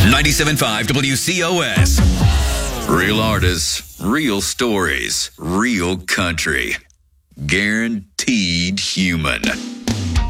97.5 WCOS. Real artists, real stories, real country. Guaranteed human.